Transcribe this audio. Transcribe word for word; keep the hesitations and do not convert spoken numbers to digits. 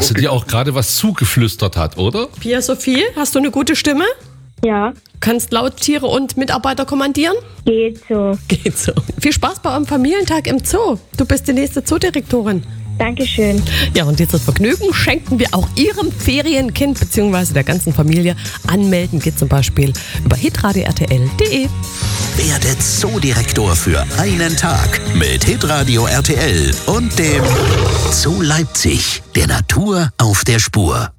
sie dir auch gerade was zugeflüstert hat, oder? Pia Sophie, hast du eine gute Stimme? Ja, Kannst laut Tiere und Mitarbeiter kommandieren? geht so. Geht so. Viel Spaß bei eurem Familientag im Zoo. Du bist die nächste Zoodirektorin. Dankeschön. Ja, und dieses Vergnügen schenken wir auch Ihrem Ferienkind bzw. der ganzen Familie. Anmelden geht zum Beispiel über hitradio r t l punkt d e. Werde Zoodirektor für einen Tag mit Hitradio R T L und dem Zoo Leipzig, der Natur auf der Spur.